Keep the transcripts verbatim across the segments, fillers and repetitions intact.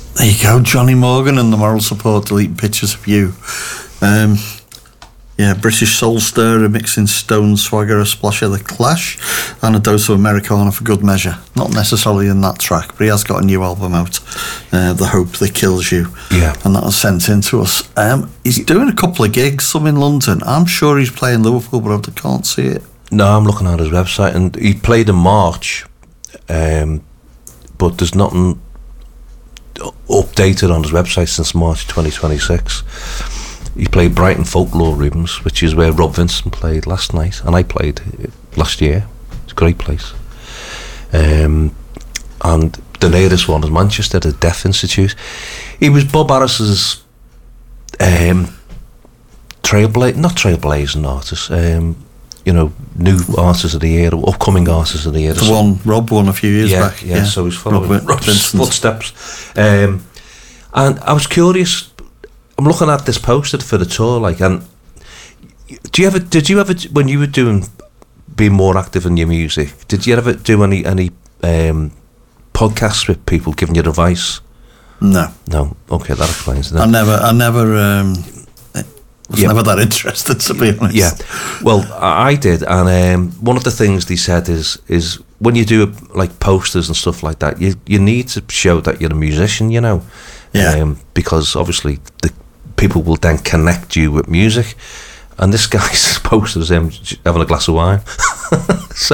There you go, Johnny Morgan and the Moral Support deleting pictures of you. Um, yeah, British Soul Stirrer mixing Stone Swagger, a splash of The Clash, and a dose of Americana for good measure. Not necessarily in that track, but he has got a new album out, uh, The Hope That Kills You. Yeah. And that was sent in to us. Um, he's doing a couple of gigs, some in London. I'm sure he's playing Liverpool, but I can't see it. No, I'm looking at his website, and he played in March, um, but there's nothing updated on his website since March twenty twenty-six. He played Brighton Folklore Rooms, which is where Rob Vincent played last night, and I played last year. It's a great place. Um, and the latest one is Manchester, the Deaf Institute. He was Bob Harris's um, trailbla- not trailblazing artist, um, you know, new artist of the year, upcoming artist of the year. The one Rob won a few years yeah, back. Yeah, yeah, so he's following Rob Rob's Vincent. footsteps. Um, and I was curious. I'm looking at this poster for the tour, like, and do you ever, did you ever, when you were doing, being more active in your music, did you ever do any any um, podcasts with people giving you advice? No. No. Okay, that explains it. I never, I never, um, was yeah. never that interested, to be honest. Yeah. Well, I did, and um, one of the things they said is is when you do like posters and stuff like that, you you need to show that you're a musician, you know. Yeah. Um, because obviously the people will then connect you with music, and this guy's posters him having a glass of wine. So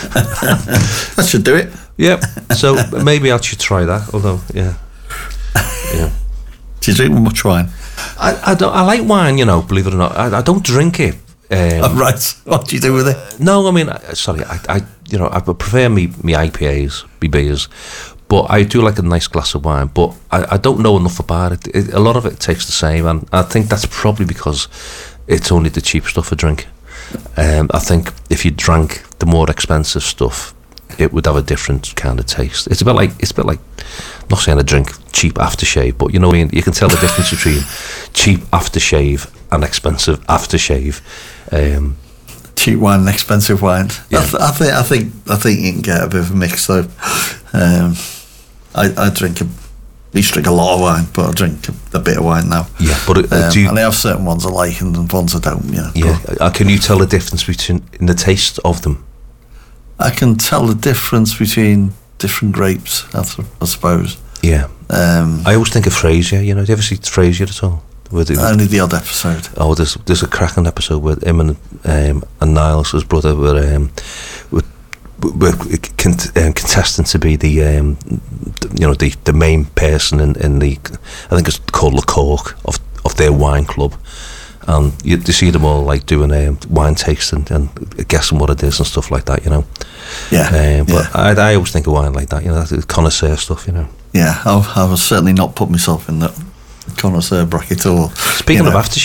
that should do it. Yeah. So maybe I should try that. Although, yeah, yeah. Do you drink much wine? I, I don't. I like wine, you know. Believe it or not, I, I don't drink it. Um, oh, right. What do you do with it? No, I mean, I, sorry. I, I, you know, I prefer me me I P As, me beers. But I do like a nice glass of wine, but I, I don't know enough about it. it. A lot of it tastes the same, and I think that's probably because it's only the cheap stuff I drink. Um, I think if you drank the more expensive stuff, it would have a different kind of taste. It's a bit like, it's a bit like, I'm not saying I drink cheap aftershave, but you know what I mean? You can tell the difference between cheap aftershave and expensive aftershave. Um, cheap wine and expensive wine. Yeah. I, th- I think I think I think you can get a bit of a mix though. Um, I, I drink a, I used to drink a lot of wine, but I drink a, a bit of wine now. Yeah, but it, um, do you, and I have certain ones I like and ones I don't. You know, yeah, uh, can you tell the difference between in the taste of them? I can tell the difference between different grapes. I, th- I suppose. Yeah. Um, I always think of Frasier. You know, do you ever see Frasier at all? With the, only the odd episode. Oh, there's there's a cracking episode with him and um, and Niles, his brother, were um, were, were cont- um, contesting to be the um, you know the, the main person in, in the, I think it's called the cork of of their wine club, and you, you see them all like doing um, wine tasting and guessing what it is and stuff like that, you know. Yeah. Um, but yeah. I I always think of wine like that, you know, that's connoisseur stuff, you know. Yeah, I've, I've certainly not put myself in that connoisseur bracket at all. Speaking you of know. after